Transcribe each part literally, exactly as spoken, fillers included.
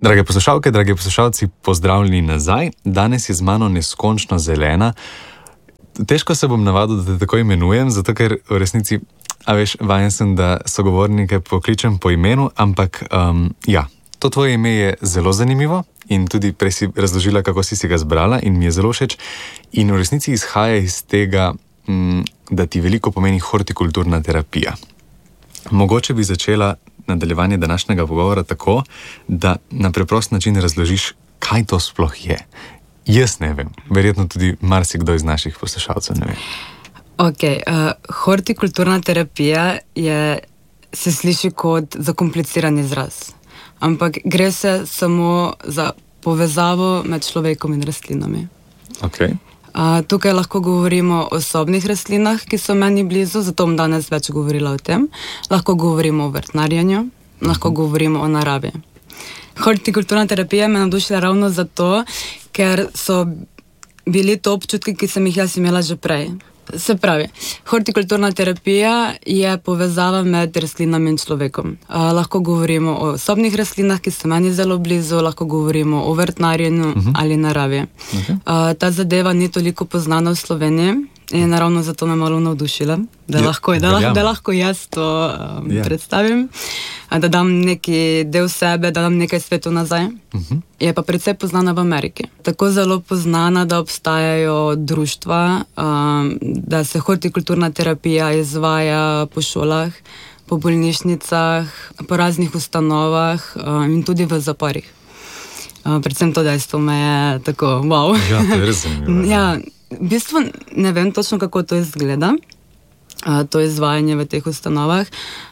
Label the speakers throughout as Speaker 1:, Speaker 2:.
Speaker 1: Drage poslušalke, dragi poslušalci, pozdravljeni nazaj. Danes je z mano neskončno zelena. Težko se bom navadil, da te tako imenujem, zato ker v resnici, a veš, vajen sem, da sogovornike pokličem po imenu, ampak um, ja, to tvoje ime je zelo zanimivo in tudi prej si razložila, kako si si ga zbrala in mi je zelo všeč. In v resnici izhaja iz tega, m, da ti veliko pomeni hortikulturna terapija. Mogoče bi začela nadaljevanje današnjega pogovora tako, da na preprost način razložiš, kaj to sploh je. Jaz ne vem, verjetno tudi marsikdo iz naših poslušalcev ne ve.
Speaker 2: Ok, uh, hortikulturna terapija je, se sliši kot zakompliciran izraz, ampak gre se samo za povezavo med človekom in rastlinami.
Speaker 1: Ok.
Speaker 2: Uh, tukaj lahko govorimo o sobnih rastlinah, ki so meni blizu, zato bom danes več govorila o tem. Lahko govorimo o vrtnarjenju, uh-huh. lahko govorimo o naravi. Hortikulturna terapija me navdušila ravno zato, ker so bili to občutki, ki sem jih jaz imela že prej. Se pravi, hortikulturna terapija je povezava med rastlinami in človekom. Uh, lahko govorimo o sobnih rastlinah, ki so meni zelo blizu, lahko govorimo o vrtnarjenju uh-huh. ali naravi. Uh-huh. Uh, ta zadeva ni toliko poznana v Sloveniji in naravno zato me malo navdušila, da, ja, lahko, da, lahko, da lahko jaz to um, ja. predstavim, da dam neki del sebe, da dam nekaj svetu nazaj. Uh-huh. Je pa precej poznana v Ameriki. Tako zelo poznana, da obstajajo društva, um, da se hortikulturna terapija izvaja po šolah, po bolnišnicah, po raznih ustanovah um, in tudi v zaporih. Uh, predvsem to dejstvo me je tako, wow.
Speaker 1: Ja, to je res zanimivo.
Speaker 2: Ja, v bistvu ne vem točno, kako to izgleda, uh, to izvajanje v teh ustanovah,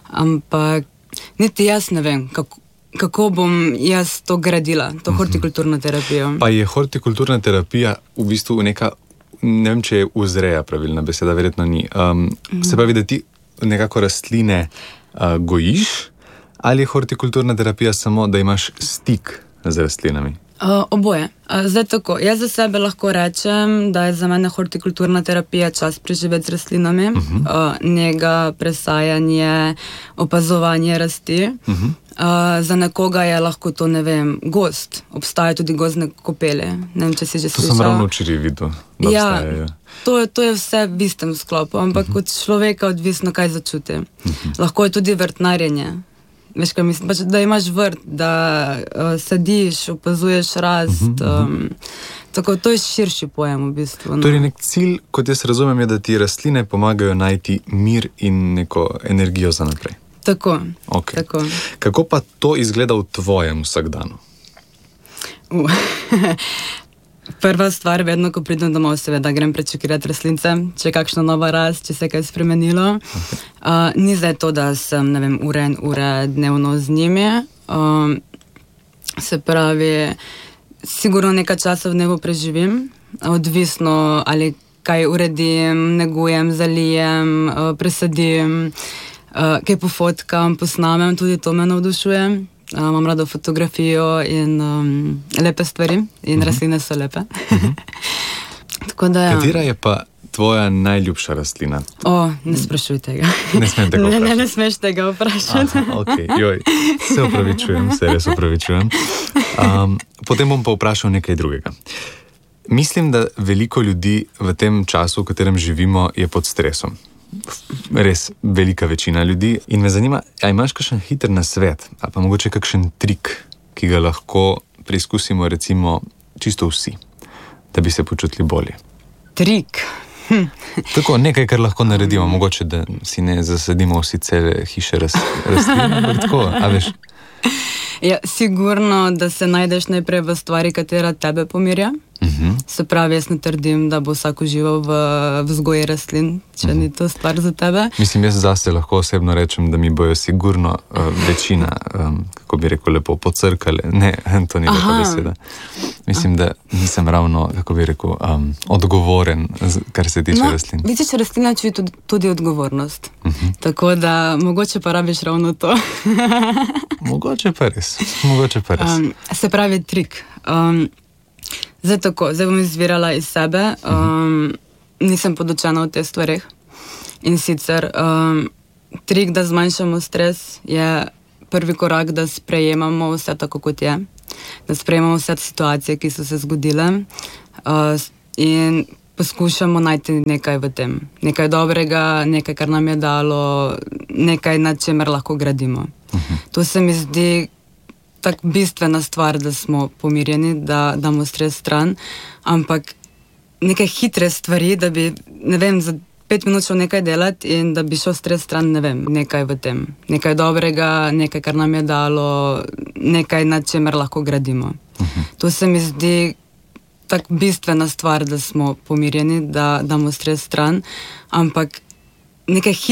Speaker 2: ampak niti jaz ne vem, kako kako bom jaz to gradila, to hortikulturno terapijo.
Speaker 1: Pa je hortikulturna terapija v bistvu neka, ne vem, če je vzreja pravilna beseda, verjetno ni. Um, mm. Se pravi, da ti nekako rastline uh, gojiš, ali je hortikulturna terapija samo, da imaš stik z rastlinami?
Speaker 2: Uh, oboje. Uh, zdaj tako, jaz za sebe lahko rečem, da je za mene hortikulturna terapija čas preživeti z rastlinami, uh-huh. uh, njega, presajanje, opazovanje rasti. Uh-huh. Uh, za nekoga je lahko to, ne vem, gozd. Obstajajo tudi gozdne kopele. Ne vem, če si že
Speaker 1: to
Speaker 2: slišal.
Speaker 1: To sem ravno včeraj videl, da
Speaker 2: ja,
Speaker 1: obstajajo.
Speaker 2: To, to je vse v istem sklopu, ampak uh-huh. od človeka odvisno, kaj začuti. Uh-huh. Lahko je tudi vrtnarjenje. Veš, kaj mislim, pač, da imaš vrt, da uh, sadiš, opazuješ rast. Uh-huh. Um, tako, to je širši pojem v bistvu. No.
Speaker 1: Torej, nek cilj, kot jaz razumem, je, da ti rastline pomagajo najti mir in neko energijo za naprej.
Speaker 2: Tako,
Speaker 1: okay.
Speaker 2: tako.
Speaker 1: Kako pa to izgleda v tvojem vsakdanu?
Speaker 2: Uh. Prva stvar, vedno, ko pridem domov, seveda grem prečekirati rastlince, če je kakšna nova rast, če se je kaj spremenilo. Okay. Uh, ni zdaj to, da sem, ne vem, ure in ure dnevno z njimi. Uh, se pravi, sigurno nekaj časa v dnevu preživim, odvisno ali kaj uredim, negujem, zalijem, uh, presadim, uh, kaj pofotkam, posnamem, tudi to me navdušuje. Uh, imam rado fotografijo in um, lepe stvari in uh-huh. rastline so lepe. Uh-huh. Tako da, ja.
Speaker 1: Katera je pa tvoja najljubša rastlina?
Speaker 2: O, ne sprašuj tega.
Speaker 1: Ne smem tega vprašati.
Speaker 2: Ne, ne, ne smeš tega vprašati.
Speaker 1: Aha, ok, joj, se opravičujem, se res opravičujem. Um, potem bom pa vprašal nekaj drugega. Mislim, da veliko ljudi v tem času, v katerem živimo, je pod stresom. Res velika večina ljudi. In me zanima, a imaš kakšen hiter nasvet, ali pa mogoče kakšen trik, ki ga lahko preizkusimo recimo čisto vsi, da bi se počutili bolje?
Speaker 2: Trik? Hm.
Speaker 1: Tako, nekaj, kar lahko naredimo, mogoče, da si ne zasadimo vsi cele hiše rastlin, tako, a veš?
Speaker 2: Ja, sigurno, da se najdeš najprej v stvari, katera tebe pomirja. Uh-huh. Se pravi, jaz ne trdim, da bo vsak užival v vzgoji rastlin, če uh-huh. ni to stvar za tebe.
Speaker 1: Mislim, jaz zase lahko osebno rečem, da mi bojo sigurno uh, večina, um, kako bi rekel, lepo pocrkale. Ne, to ni lepa beseda. Mislim, da nisem ravno, kako bi rekel, um, odgovoren, kar se tiče no, rastlin.
Speaker 2: Vidiš, rastlina čuti tudi, tudi odgovornost. Uh-huh. Tako da mogoče pa rabiš ravno to.
Speaker 1: Mogoče pa res. Mogoče pa res.
Speaker 2: Um, se pravi, trik. Um, Zdaj tako, zdaj bom izvirala iz sebe, um, nisem podučena v teh stvarih. In sicer um, trik, da zmanjšamo stres, je prvi korak, da sprejemamo vse tako, kot je. da sprejemamo vse situacije, ki so se zgodile uh, in poskušamo najti nekaj v tem. Nekaj dobrega, nekaj, kar nam je dalo, nekaj, nad čemer lahko gradimo. Uh-huh. To se mi zdi tako bistvena stvar, da smo pomirjeni, da damo stres stran, ampak neke hitre stvari, da bi, ne vem, za pet minut šel nekaj delati in da bi šel stres stran, ne vem, nekaj v tem. Nekaj dobrega, nekaj, kar nam je dalo, nekaj, nad čemer lahko gradimo. Uh-huh. To se mi zdi tako bistvena stvar, da smo pomirjeni, da damo stres stran, ampak neke hitre